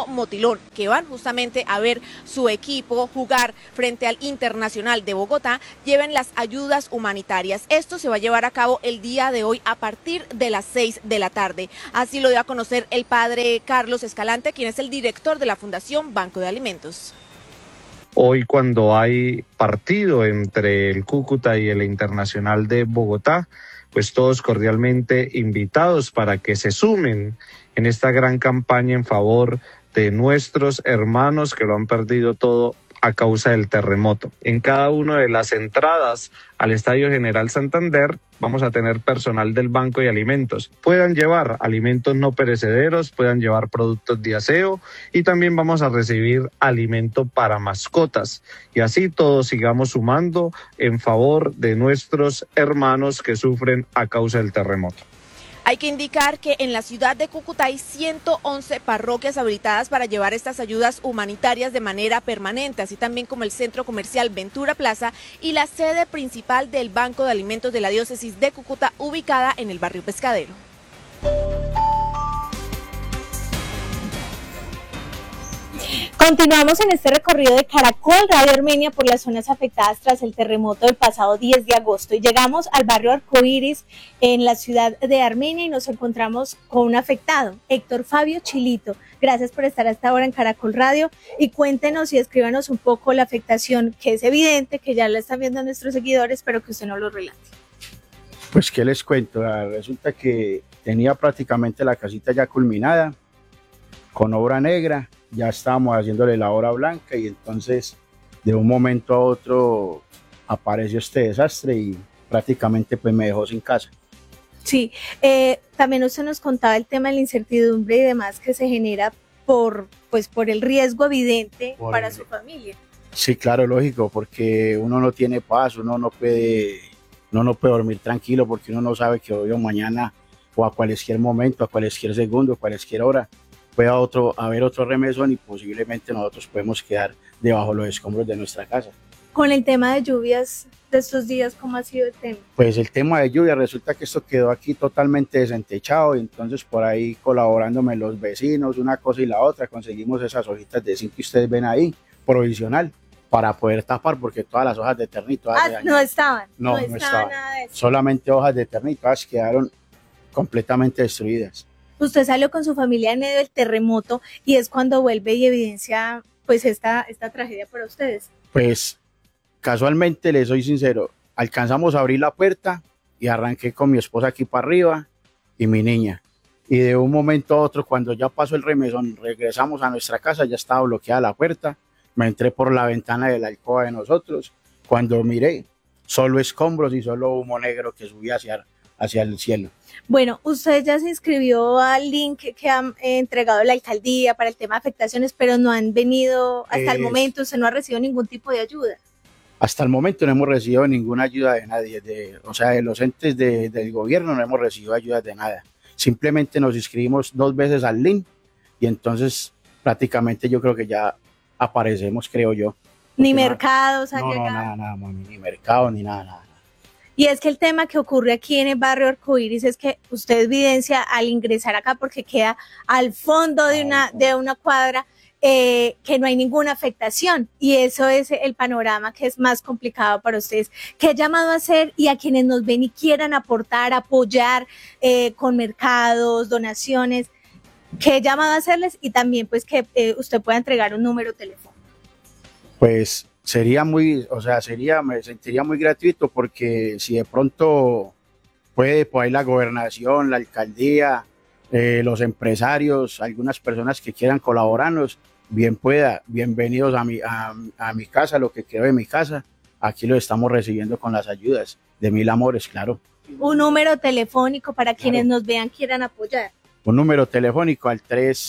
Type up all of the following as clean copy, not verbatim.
Atlético Motilón, que van justamente a ver su equipo jugar frente al Internacional de Bogotá, lleven las ayudas humanitarias. Esto se va a llevar a cabo el día de hoy a partir de las 6 de la tarde. Así lo dio a conocer el padre Carlos Escalante, quien es el director de la Fundación Banco de Alimentos. Hoy, cuando hay partido entre el Cúcuta y el Internacional de Bogotá, pues todos cordialmente invitados para que se sumen en esta gran campaña en favor de nuestros hermanos que lo han perdido todo a causa del terremoto. En cada una de las entradas al Estadio General Santander vamos a tener personal del Banco de Alimentos. Puedan llevar alimentos no perecederos, puedan llevar productos de aseo y también vamos a recibir alimento para mascotas. Y así todos sigamos sumando en favor de nuestros hermanos que sufren a causa del terremoto. Hay que indicar que en la ciudad de Cúcuta hay 111 parroquias habilitadas para llevar estas ayudas humanitarias de manera permanente, así también como el centro comercial Ventura Plaza y la sede principal del Banco de Alimentos de la Diócesis de Cúcuta, ubicada en el barrio Pescadero. Continuamos en este recorrido de Caracol Radio Armenia por las zonas afectadas tras el terremoto del pasado 10 de agosto y llegamos al barrio Arcoíris en la ciudad de Armenia y nos encontramos con un afectado, Héctor Fabio Chilito. Gracias por estar hasta ahora en Caracol Radio y cuéntenos y escríbanos un poco la afectación, que es evidente, que ya la están viendo nuestros seguidores, pero que usted no lo relate. Pues qué les cuento, resulta que tenía prácticamente la casita ya culminada, con obra negra. Ya estábamos haciéndole la obra blanca y entonces de un momento a otro apareció este desastre y prácticamente pues me dejó sin casa. Sí, también usted nos contaba el tema de la incertidumbre y demás que se genera por el riesgo evidente para su familia. Sí, claro, lógico, porque uno no tiene paz, uno no puede dormir tranquilo porque uno no sabe que hoy o mañana o a cualquier momento, a cualquier segundo, a cualquier hora pueda haber otro remesón y posiblemente nosotros podemos quedar debajo de los escombros de nuestra casa. Con el tema de lluvias de estos días, ¿cómo ha sido el tema? Pues el tema de lluvia, resulta que esto quedó aquí totalmente desentechado y entonces por ahí colaborándome los vecinos, una cosa y la otra, conseguimos esas hojitas de zinc que ustedes ven ahí, provisional, para poder tapar porque todas las hojas de ternito... no estaban. No estaban nada de eso. Solamente hojas de ternito, todas quedaron completamente destruidas. Usted salió con su familia en medio del terremoto y es cuando vuelve y evidencia pues esta tragedia para ustedes. Pues casualmente, les soy sincero, alcanzamos a abrir la puerta y arranqué con mi esposa aquí para arriba y mi niña. Y de un momento a otro, cuando ya pasó el remesón, regresamos a nuestra casa, ya estaba bloqueada la puerta, me entré por la ventana de la alcoba de nosotros, cuando miré, solo escombros y solo humo negro que subía hacia el cielo. Bueno, usted ya se inscribió al link que ha entregado la alcaldía para el tema de afectaciones, pero no han venido hasta el momento, usted no ha recibido ningún tipo de ayuda. Hasta el momento no hemos recibido ninguna ayuda de nadie, de los entes del gobierno no hemos recibido ayuda de nada. Simplemente nos inscribimos 2 veces al link y entonces prácticamente yo creo que ya aparecemos, creo yo. Ni mercados han llegado. Nada, ni mercado, ni nada. Y es que el tema que ocurre aquí en el barrio Arcoíris es que usted evidencia al ingresar acá porque queda al fondo de una cuadra que no hay ninguna afectación y eso es el panorama que es más complicado para ustedes. ¿Qué llamado a hacer y a quienes nos ven y quieran aportar, apoyar con mercados, donaciones? ¿Qué llamado a hacerles? Y también pues que usted pueda entregar un número telefónico. Pues me sentiría muy gratuito porque si de pronto puede, pues ahí la gobernación, la alcaldía, los empresarios, algunas personas que quieran colaborarnos, bien pueda, bienvenidos a mi casa, lo que quedó de mi casa, aquí lo estamos recibiendo con las ayudas de Mil Amores, claro. Un número telefónico para quienes nos vean, quieran apoyar. Un número telefónico al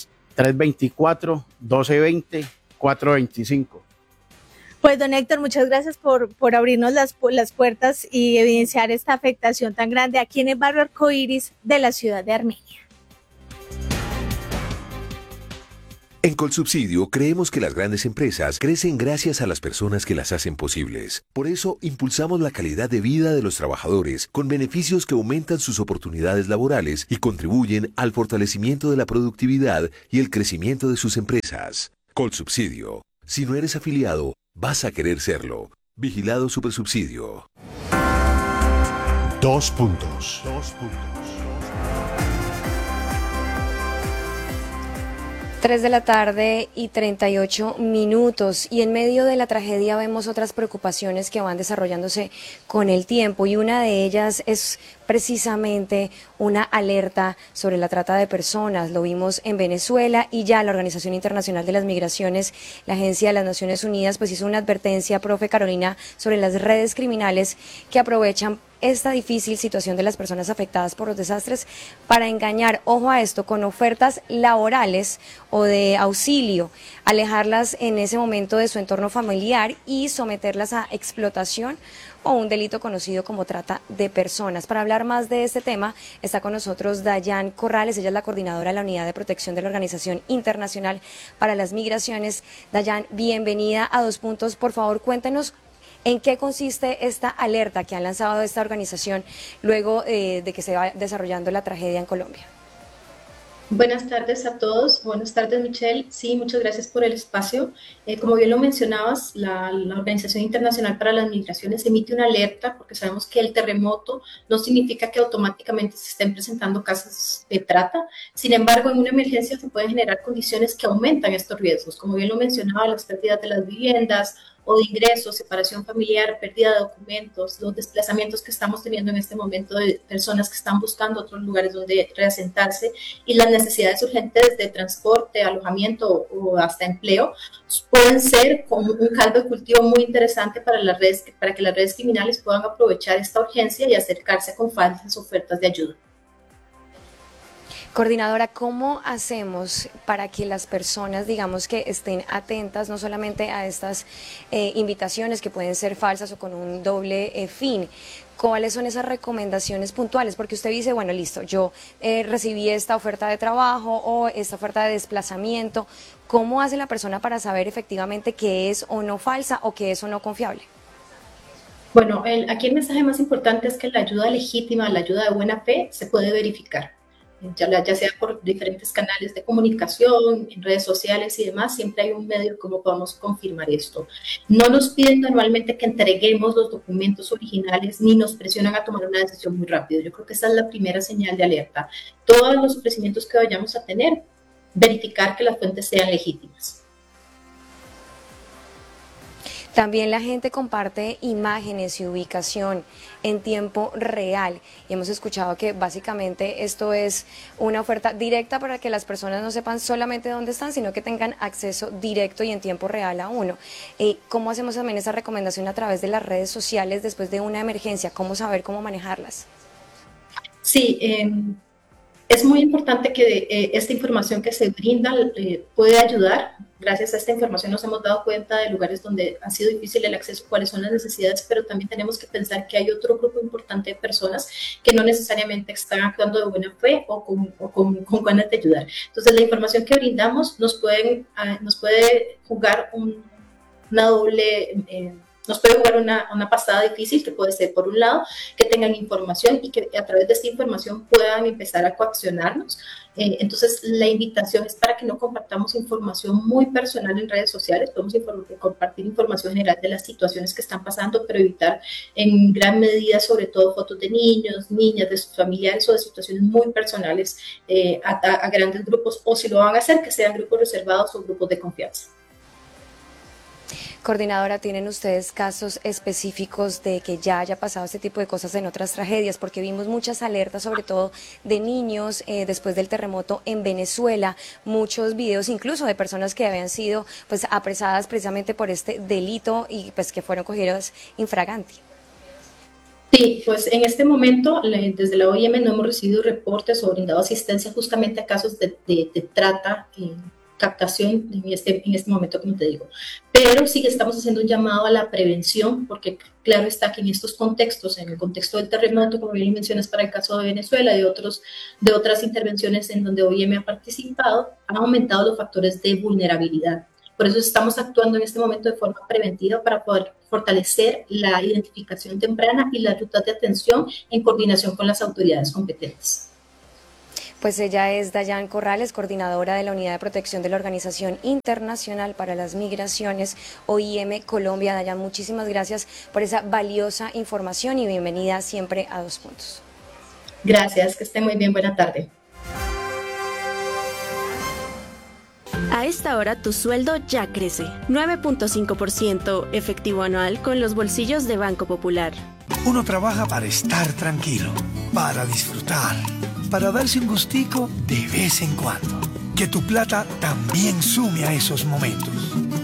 324-1220-425. Pues don Héctor, muchas gracias por abrirnos las puertas y evidenciar esta afectación tan grande aquí en el barrio Arcoíris de la ciudad de Armenia. En Colsubsidio creemos que las grandes empresas crecen gracias a las personas que las hacen posibles. Por eso impulsamos la calidad de vida de los trabajadores con beneficios que aumentan sus oportunidades laborales y contribuyen al fortalecimiento de la productividad y el crecimiento de sus empresas. Colsubsidio. Si no eres afiliado, vas a querer serlo. Vigilado Supersubsidio. 2 puntos. 3 de la tarde y 38 minutos, y en medio de la tragedia vemos otras preocupaciones que van desarrollándose con el tiempo, y una de ellas es precisamente una alerta sobre la trata de personas. Lo vimos en Venezuela, y ya la Organización Internacional de las Migraciones, la Agencia de las Naciones Unidas, pues hizo una advertencia, profe Carolina, sobre las redes criminales que aprovechan esta difícil situación de las personas afectadas por los desastres para engañar, ojo a esto, con ofertas laborales o de auxilio, alejarlas en ese momento de su entorno familiar y someterlas a explotación o un delito conocido como trata de personas. Para hablar más de este tema está con nosotros Dayan Corrales, ella es la coordinadora de la Unidad de Protección de la Organización Internacional para las Migraciones. Dayan, bienvenida a 2 puntos. Por favor, cuéntenos ¿en qué consiste esta alerta que han lanzado esta organización luego de que se va desarrollando la tragedia en Colombia? Buenas tardes a todos. Buenas tardes, Michelle. Sí, muchas gracias por el espacio. Como bien lo mencionabas, la Organización Internacional para las Migraciones emite una alerta porque sabemos que el terremoto no significa que automáticamente se estén presentando casos de trata. Sin embargo, en una emergencia se pueden generar condiciones que aumentan estos riesgos. Como bien lo mencionaba, las pérdidas de las viviendas o de ingresos, separación familiar, pérdida de documentos, los desplazamientos que estamos teniendo en este momento de personas que están buscando otros lugares donde reasentarse, y las necesidades urgentes de transporte, alojamiento o hasta empleo pueden ser como un caldo de cultivo muy interesante para las redes, para que las redes criminales puedan aprovechar esta urgencia y acercarse con falsas ofertas de ayuda. Coordinadora, ¿cómo hacemos para que las personas, digamos, que estén atentas no solamente a estas invitaciones que pueden ser falsas o con un doble fin? ¿Cuáles son esas recomendaciones puntuales? Porque usted dice, bueno, listo, yo recibí esta oferta de trabajo o esta oferta de desplazamiento. ¿Cómo hace la persona para saber efectivamente qué es o no falsa o qué es o no confiable? Bueno, aquí el mensaje más importante es que la ayuda legítima, la ayuda de buena fe, se puede verificar. Ya sea por diferentes canales de comunicación, en redes sociales y demás, siempre hay un medio como podamos confirmar esto. No nos piden normalmente que entreguemos los documentos originales ni nos presionan a tomar una decisión muy rápido. Yo creo que esa es la primera señal de alerta. Todos los ofrecimientos que vayamos a tener, verificar que las fuentes sean legítimas. También la gente comparte imágenes y ubicación en tiempo real, y hemos escuchado que básicamente esto es una oferta directa para que las personas no sepan solamente dónde están, sino que tengan acceso directo y en tiempo real a uno. ¿Cómo hacemos también esa recomendación a través de las redes sociales después de una emergencia? ¿Cómo saber cómo manejarlas? Sí, es muy importante que esta información que se brinda puede ayudar. Gracias a esta información nos hemos dado cuenta de lugares donde ha sido difícil el acceso, cuáles son las necesidades, pero también tenemos que pensar que hay otro grupo importante de personas que no necesariamente están actuando de buena fe o con ganas de ayudar. Entonces, la información que brindamos nos puede jugar una doble... Nos puede jugar una pasada difícil, que puede ser, por un lado, que tengan información y que a través de esta información puedan empezar a coaccionarnos. Entonces, la invitación es para que no compartamos información muy personal en redes sociales. Podemos compartir información general de las situaciones que están pasando, pero evitar en gran medida, sobre todo, fotos de niños, niñas, de sus familiares o de situaciones muy personales a grandes grupos, o si lo van a hacer, que sean grupos reservados o grupos de confianza. Coordinadora, ¿tienen ustedes casos específicos de que ya haya pasado este tipo de cosas en otras tragedias? Porque vimos muchas alertas, sobre todo de niños después del terremoto en Venezuela, muchos videos incluso de personas que habían sido pues apresadas precisamente por este delito y pues que fueron cogidas infraganti. Sí, pues en este momento desde la OIM no hemos recibido reportes o brindado asistencia justamente a casos de trata, captación en este momento, como te digo. Pero sí que estamos haciendo un llamado a la prevención, porque claro está que en estos contextos, en el contexto del terremoto, como bien mencionas para el caso de Venezuela, de otras intervenciones en donde OIM ha participado, han aumentado los factores de vulnerabilidad. Por eso estamos actuando en este momento de forma preventiva para poder fortalecer la identificación temprana y las rutas de atención en coordinación con las autoridades competentes. Pues ella es Dayan Corrales, coordinadora de la Unidad de Protección de la Organización Internacional para las Migraciones, OIM Colombia. Dayan, muchísimas gracias por esa valiosa información y bienvenida siempre a 2 Puntos. Gracias, que esté muy bien, buena tarde. A esta hora tu sueldo ya crece, 9.5% efectivo anual con los bolsillos de Banco Popular. Uno trabaja para estar tranquilo, para disfrutar, para darse un gustico de vez en cuando. Que tu plata también sume a esos momentos.